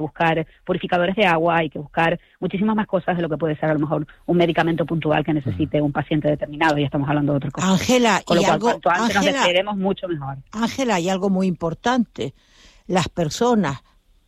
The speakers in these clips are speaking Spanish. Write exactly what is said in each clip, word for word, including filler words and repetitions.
buscar purificadores de agua, hay que buscar muchísimas más cosas de lo que puede ser a lo mejor un medicamento puntual que necesite un paciente determinado, y estamos hablando de otras cosas. Ángela, con lo y cual algo, cuanto antes Ángela, nos despeguemos mucho mejor. Ángela, hay algo muy importante, las personas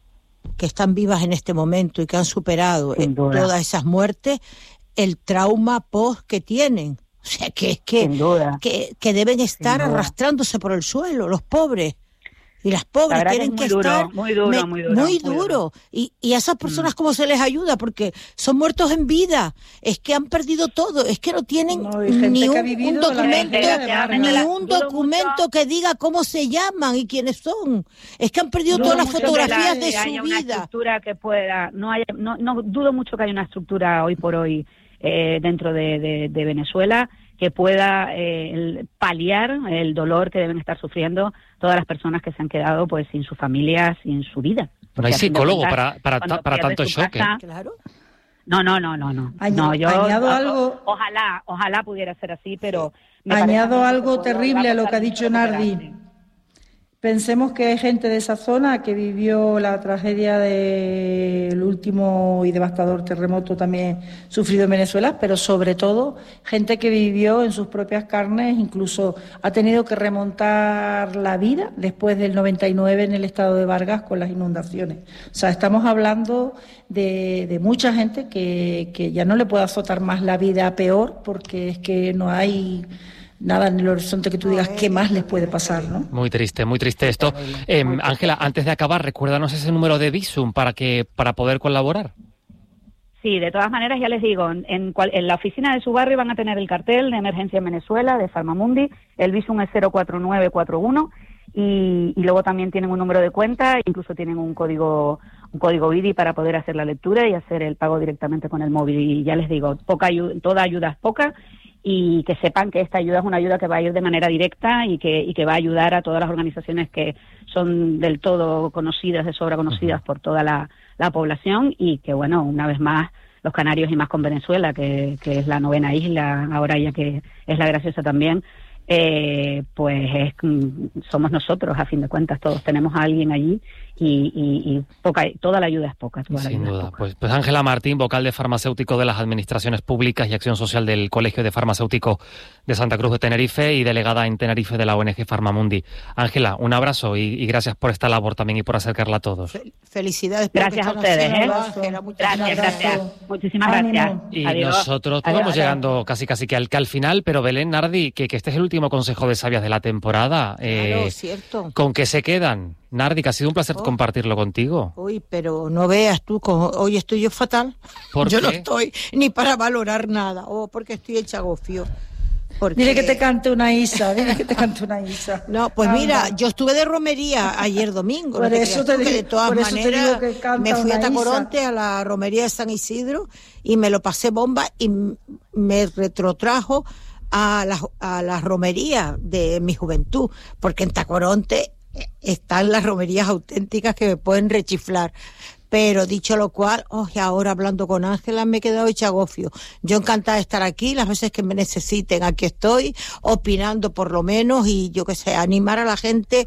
que están vivas en este momento y que han superado eh, todas esas muertes, el trauma post que tienen, o sea que es que, que, que deben estar arrastrándose por el suelo, los pobres. Y las pobres tienen que, que duro, estar muy duro, me, muy duro, muy muy duro. duro. Y, y a esas personas, mm. ¿cómo se les ayuda? Porque son muertos en vida. Es que han perdido todo. Es que no tienen no, ni un, un documento, ni un dudo documento mucho, que diga cómo se llaman y quiénes son. Es que han perdido todas las fotografías de su vida. Una estructura que pueda, no, hay, no, no dudo mucho que haya una estructura hoy por hoy eh, dentro de, de, de Venezuela que pueda eh, el, paliar el dolor que deben estar sufriendo todas las personas que se han quedado pues sin su familia, sin su vida. No hay psicólogo para, para, para tanto choque. Casa, claro. No, no, no, no, no. Añado, no yo, añado o, algo. Ojalá, ojalá pudiera ser así, pero me añado algo terrible a lo que ha dicho Nardi. Pensemos que hay gente de esa zona que vivió la tragedia del último y devastador terremoto también sufrido en Venezuela, pero sobre todo gente que vivió en sus propias carnes, incluso ha tenido que remontar la vida después del noventa y nueve en el estado de Vargas con las inundaciones. O sea, estamos hablando de, de mucha gente que, que ya no le puede azotar más la vida peor porque es que no hay nada en el horizonte que tú digas qué más les puede pasar, ¿no? Muy triste, muy triste esto. Ángela, eh, antes de acabar, recuérdanos ese número de Visum para que para poder colaborar. Sí, de todas maneras, ya les digo, en, cual, en la oficina de su barrio van a tener el cartel de emergencia en Venezuela, de Farmamundi, el Visum es cero cuatro nueve cuatro uno, y, y luego también tienen un número de cuenta, incluso tienen un código un código I D I para poder hacer la lectura y hacer el pago directamente con el móvil. Y ya les digo, poca ayuda, toda ayuda es poca, y que sepan que esta ayuda es una ayuda que va a ir de manera directa y que y que va a ayudar a todas las organizaciones que son del todo conocidas, de sobra conocidas por toda la, la población, y que, bueno, una vez más, los canarios y más con Venezuela, que, que es la novena isla, ahora ya que es la graciosa también, eh, pues es, somos nosotros, a fin de cuentas, todos tenemos a alguien allí, y, y, y poca, toda la ayuda es poca. Toda Sin la duda. Es poca. Pues, pues Ángela Martín, vocal de farmacéutico de las Administraciones Públicas y Acción Social del Colegio de Farmacéuticos de Santa Cruz de Tenerife y delegada en Tenerife de la O N G Farmamundi. Ángela, un abrazo y, y gracias por esta labor también y por acercarla a todos. Felicidades. Gracias a ustedes. ¿eh? Ángela, gracias, gracias, gracias. Muchísimas Ánimo. gracias. Y Adiós. nosotros Adiós. vamos llegando casi casi que al, que al final, pero Belén, Nardi, que, que este es el último consejo de sabias de la temporada. Claro, eh, cierto. ¿Con qué se quedan? Nardi, que ha sido un placer oh. compartirlo contigo. Uy, pero no veas tú, como, hoy estoy yo fatal. ¿Por yo qué? no estoy ni para valorar nada, o oh, porque estoy hecha gofio. Porque... Dile que te cante una Isa, dile que te cante una Isa. No, pues Anda. Mira, yo estuve de romería ayer domingo. Por no eso te digo, de todas por eso maneras, te digo que canta me fui a Tacoronte Isa. a la romería de San Isidro y me lo pasé bomba y me retrotrajo a la, a la romería de mi juventud, porque en Tacoronte están las romerías auténticas que me pueden rechiflar. Pero dicho lo cual, oh, y ahora hablando con Ángela me he quedado hecha gofio. Yo encantada de estar aquí, las veces que me necesiten, aquí estoy, opinando por lo menos, y yo qué sé, animar a la gente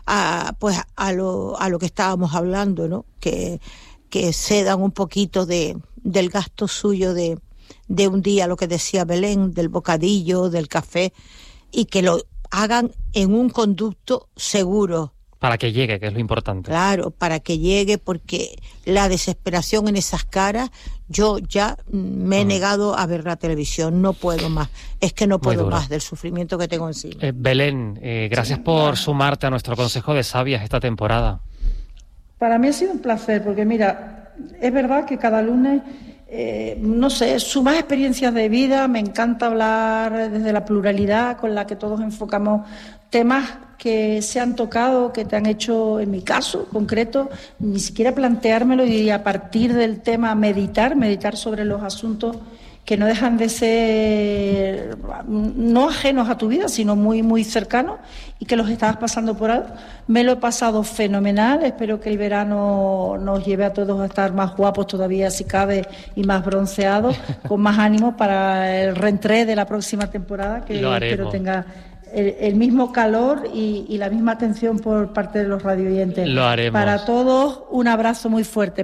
a, pues, a lo, a lo que estábamos hablando, ¿no? Que, que cedan un poquito de, del gasto suyo de, de un día, lo que decía Belén, del bocadillo, del café, y que lo hagan en un conducto seguro. Para que llegue, que es lo importante. Claro, para que llegue, porque la desesperación en esas caras, yo ya me he mm. negado a ver la televisión, no puedo más, es que no puedo más del sufrimiento que tengo encima. Eh, Belén, eh, gracias sí, por sumarte a nuestro Consejo de Sabias esta temporada. Para mí ha sido un placer, porque mira, es verdad que cada lunes... Eh, no sé, sumas experiencias de vida, me encanta hablar desde la pluralidad con la que todos enfocamos temas que se han tocado, que te han hecho, en mi caso concreto, ni siquiera planteármelo, y a partir del tema meditar, meditar sobre los asuntos que no dejan de ser no ajenos a tu vida, sino muy, muy cercanos, y que los estabas pasando por algo. Me lo he pasado fenomenal, espero que el verano nos lleve a todos a estar más guapos todavía, si cabe, y más bronceados, con más ánimo para el reentré de la próxima temporada, que espero tenga el, el mismo calor y, y la misma atención por parte de los radioyentes. Lo haremos. Para todos, un abrazo muy fuerte.